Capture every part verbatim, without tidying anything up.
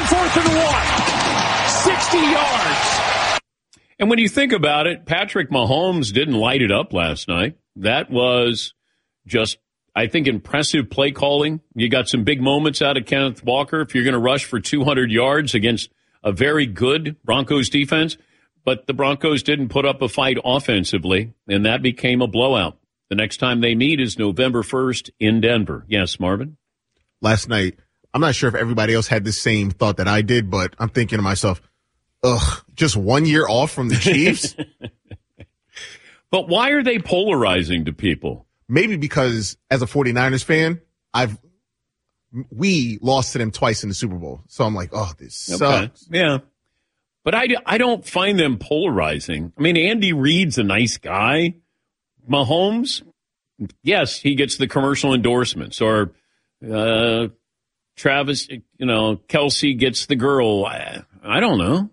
fourth and one. sixty yards. And when you think about it, Patrick Mahomes didn't light it up last night. That was just, I think, impressive play calling. You got some big moments out of Kenneth Walker if you're going to rush for two hundred yards against a very good Broncos defense. But the Broncos didn't put up a fight offensively, and that became a blowout. The next time they meet is November first in Denver. Yes, Marvin? Last night, I'm not sure if everybody else had the same thought that I did, but I'm thinking to myself, ugh, just one year off from the Chiefs? But why are they polarizing to people? Maybe because as a 49ers fan, I've we lost to them twice in the Super Bowl. So I'm like, oh, this sucks. Okay. Yeah. But I, I don't find them polarizing. I mean, Andy Reid's a nice guy. Mahomes, yes, he gets the commercial endorsements. Or uh, Travis, you know, Kelsey gets the girl. I, I don't know.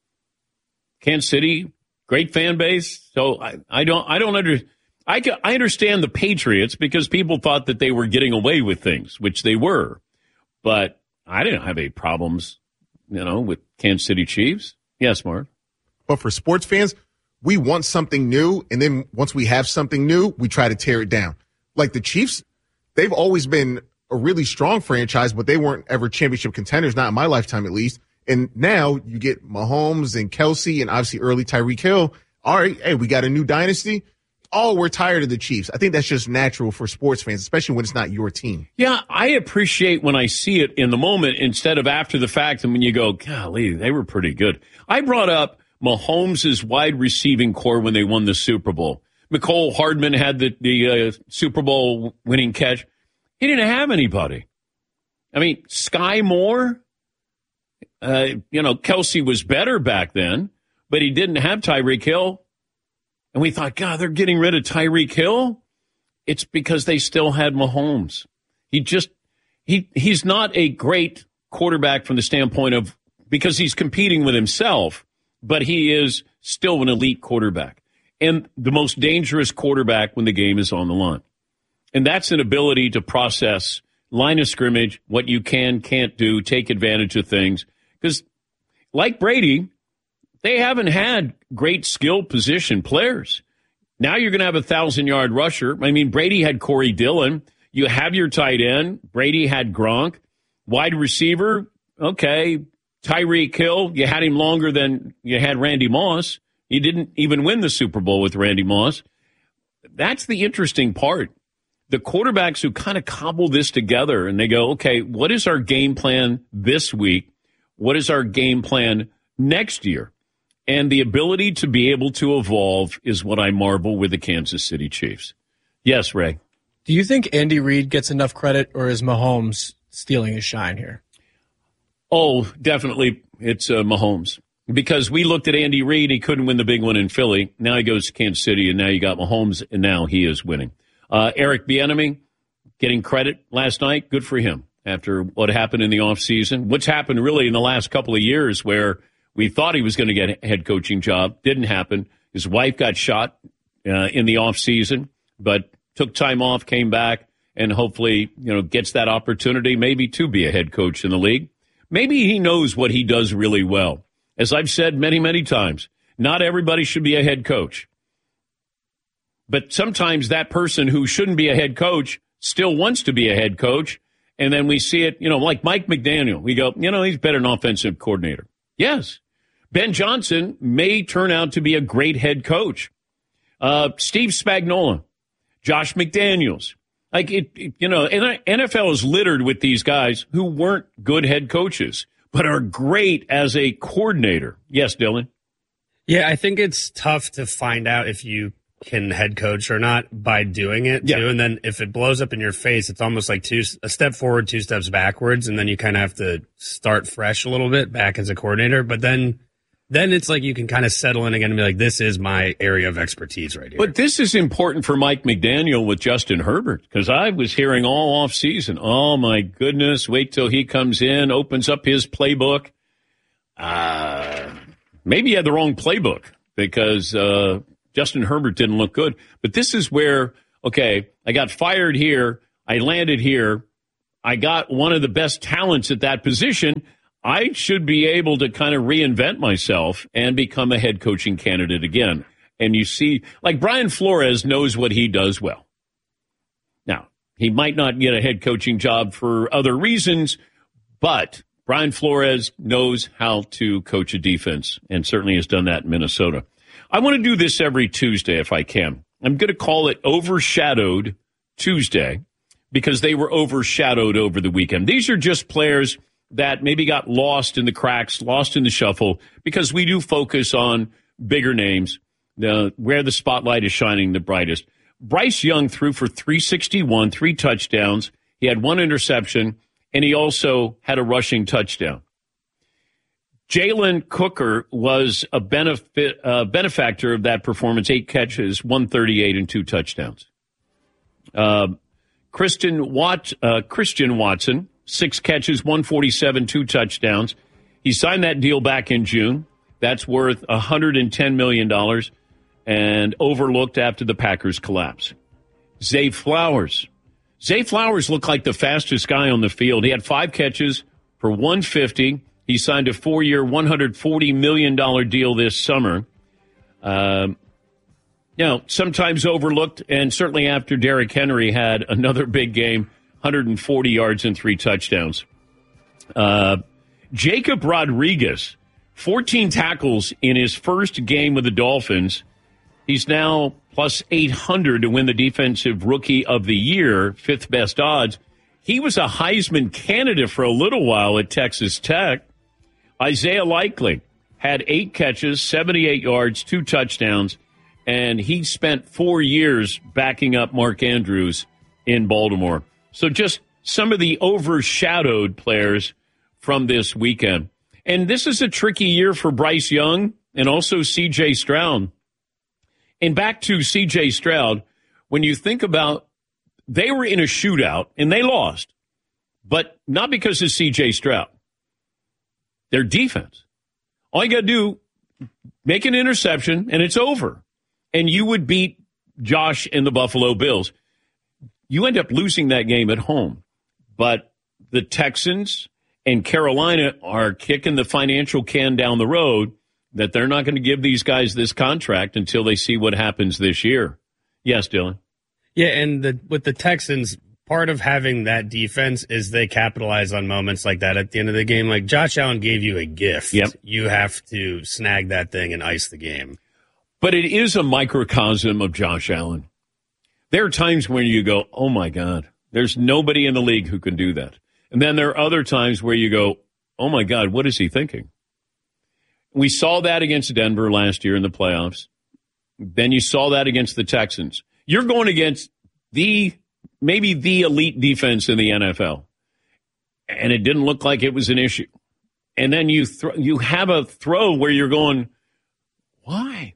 Kansas City, great fan base. So I, I don't I don't under, I, I understand the Patriots because people thought that they were getting away with things, which they were. But I didn't have any problems, you know, with Kansas City Chiefs. Yes, Mark. But for sports fans, we want something new, and then once we have something new, we try to tear it down. Like the Chiefs, they've always been a really strong franchise, but they weren't ever championship contenders, not in my lifetime at least. And now you get Mahomes and Kelsey and obviously early Tyreek Hill. All right, hey, we got a new dynasty. Oh, we're tired of the Chiefs. I think that's just natural for sports fans, especially when it's not your team. Yeah, I appreciate when I see it in the moment instead of after the fact and when you go, golly, they were pretty good. I brought up Mahomes' wide receiving core when they won the Super Bowl. Mecole Hardman had the, the uh, Super Bowl winning catch. He didn't have anybody. I mean, Sky Moore, uh, you know, Kelsey was better back then, but he didn't have Tyreek Hill. And we thought, God, they're getting rid of Tyreek Hill? It's because they still had Mahomes. He just, he he's not a great quarterback from the standpoint of, because he's competing with himself, but he is still an elite quarterback and the most dangerous quarterback when the game is on the line. And that's an ability to process line of scrimmage, what you can, can't do, take advantage of things. Because like Brady, they haven't had great skill position players. Now you're going to have a thousand-yard rusher. I mean, Brady had Corey Dillon. You have your tight end. Brady had Gronk. Wide receiver, okay, Tyreek Hill, you had him longer than you had Randy Moss. You didn't even win the Super Bowl with Randy Moss. That's the interesting part. The quarterbacks who kind of cobble this together and they go, okay, what is our game plan this week? What is our game plan next year? And the ability to be able to evolve is what I marvel with the Kansas City Chiefs. Yes, Ray. Do you think Andy Reid gets enough credit, or is Mahomes stealing his shine here? Oh, definitely it's uh, Mahomes. Because we looked at Andy Reid, he couldn't win the big one in Philly. Now he goes to Kansas City, and now you got Mahomes, and now he is winning. Uh, Eric Bieniemy getting credit last night. Good for him after what happened in the offseason. What's happened really in the last couple of years where we thought he was going to get a head coaching job. Didn't happen. His wife got shot uh, in the offseason, but took time off, came back, and hopefully, you know, gets that opportunity maybe to be a head coach in the league. Maybe he knows what he does really well. As I've said many, many times, not everybody should be a head coach. But sometimes that person who shouldn't be a head coach still wants to be a head coach. And then we see it, you know, like Mike McDaniel. We go, you know, he's better an offensive coordinator. Yes. Ben Johnson may turn out to be a great head coach. Uh, Steve Spagnuolo, Josh McDaniels. Like, it, it, you know, N F L is littered with these guys who weren't good head coaches, but are great as a coordinator. Yes, Dylan? Yeah, I think it's tough to find out if you can head coach or not by doing it, too. Yeah. And then if it blows up in your face, it's almost like two a step forward, two steps backwards, and then you kind of have to start fresh a little bit back as a coordinator. But then then it's like you can kind of settle in again and be like, this is my area of expertise right here. But this is important for Mike McDaniel with Justin Herbert, because I was hearing all offseason, oh, my goodness, wait till he comes in, opens up his playbook. Uh, maybe he had the wrong playbook because uh, Justin Herbert didn't look good. But this is where, okay, I got fired here. I landed here. I got one of the best talents at that position. I should be able to kind of reinvent myself and become a head coaching candidate again. And you see, like Brian Flores knows what he does well. Now, he might not get a head coaching job for other reasons, but Brian Flores knows how to coach a defense and certainly has done that in Minnesota. I want to do this every Tuesday if I can. I'm going to call it Overshadowed Tuesday because they were overshadowed over the weekend. These are just players that maybe got lost in the cracks, lost in the shuffle, because we do focus on bigger names, the, where the spotlight is shining the brightest. Bryce Young threw for three sixty-one, three touchdowns. He had one interception, and he also had a rushing touchdown. Jalen Cooker was a benefit, uh, benefactor of that performance, eight catches, one thirty-eight, and two touchdowns. Uh, Christian, Wat, uh, Christian Watson, six catches, one forty-seven, two touchdowns. He signed that deal back in June. That's worth one hundred ten million dollars and overlooked after the Packers collapse. Zay Flowers. Zay Flowers looked like the fastest guy on the field. He had five catches for one fifty. He signed a four-year, one hundred forty million dollars deal this summer. Um, you know, sometimes overlooked, and certainly after Derrick Henry had another big game, one hundred forty yards and three touchdowns. Uh, Jacob Rodriguez, fourteen tackles in his first game with the Dolphins. He's now plus eight hundred to win the Defensive Rookie of the Year, fifth best odds. He was a Heisman candidate for a little while at Texas Tech. Isaiah Likely had eight catches, seventy-eight yards, two touchdowns, and he spent four years backing up Mark Andrews in Baltimore. So just some of the overshadowed players from this weekend. And this is a tricky year for Bryce Young and also C J Stroud. And back to C J Stroud, when you think about, they were in a shootout and they lost, but not because of C J Stroud. Their defense. All you got to do, make an interception, and it's over. And you would beat Josh and the Buffalo Bills. You end up losing that game at home. But the Texans and Carolina are kicking the financial can down the road that they're not going to give these guys this contract until they see what happens this year. Yes, Dylan. Yeah, and the, with the Texans, part of having that defense is they capitalize on moments like that at the end of the game. Like Josh Allen gave you a gift. Yep. You have to snag that thing and ice the game. But it is a microcosm of Josh Allen. There are times when you go, oh, my God, there's nobody in the league who can do that. And then there are other times where you go, oh, my God, what is he thinking? We saw that against Denver last year in the playoffs. Then you saw that against the Texans. You're going against the maybe the elite defense in the N F L, and it didn't look like it was an issue. And then you th- you have a throw where you're going, why?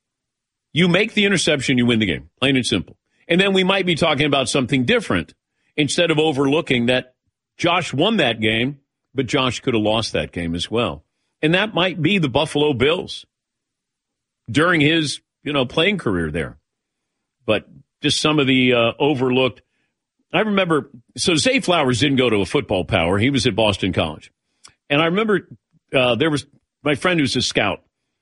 You make the interception, you win the game, plain and simple. And then we might be talking about something different instead of overlooking that Josh won that game, but Josh could have lost that game as well. And that might be the Buffalo Bills during his, you know, playing career there. But just some of the uh, overlooked. I remember, so Zay Flowers didn't go to a football power. He was at Boston College. And I remember uh, there was my friend who's a scout.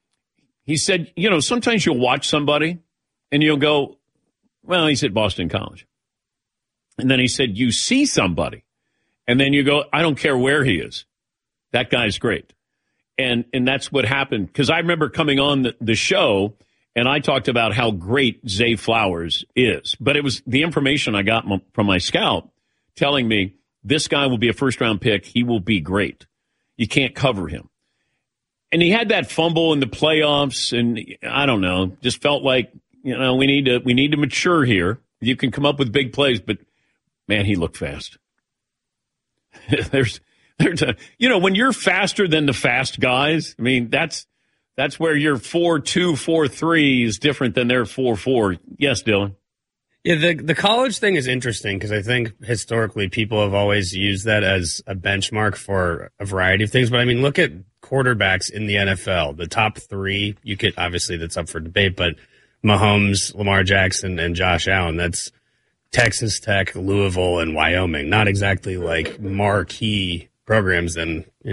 He said, you know, sometimes you'll watch somebody and you'll go, well, he's at Boston College. And then he said, you see somebody and then you go, I don't care where he is. That guy's great. And and that's what happened. Because I remember coming on the, the show and I talked about how great Zay Flowers is. But it was the information I got m- from my scout telling me this guy will be a first-round pick. He will be great. You can't cover him. And he had that fumble in the playoffs, and I don't know, just felt like, you know, we need to we need to mature here. You can come up with big plays, but, man, he looked fast. there's, there's a, you know, when you're faster than the fast guys, I mean, that's that's where your four two, four three is different than their four four. Yes, Dylan. Yeah, the the college thing is interesting because I think historically people have always used that as a benchmark for a variety of things. But, I mean, look at quarterbacks in the N F L. The top three, you could obviously that's up for debate, but Mahomes, Lamar Jackson, and Josh Allen, that's Texas Tech, Louisville, and Wyoming. Not exactly like marquee programs. And